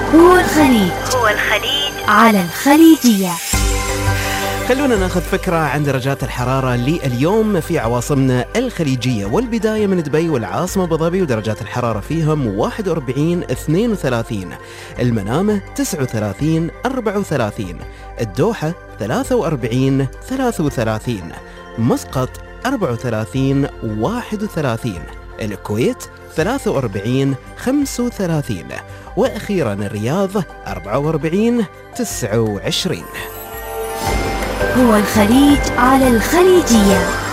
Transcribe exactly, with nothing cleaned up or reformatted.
هو الخليج هو الخليج على الخليجية. خلونا ناخذ فكرة عن درجات الحرارة لليوم في عواصمنا الخليجية، والبداية من دبي والعاصمة أبو ظبي ودرجات الحرارة فيهم واحد وأربعين اثنين وثلاثين، المنامة تسعة وثلاثين أربعة وثلاثين، الدوحة ثلاثة وأربعين ثلاثة وثلاثين، مسقط أربعة وثلاثين واحد وثلاثين، الكويت ثلاثة وأربعين خمسة وثلاثين، وأخيرا الرياض أربعة وأربعين تسعة وعشرين. هو الخليج على الخليجية.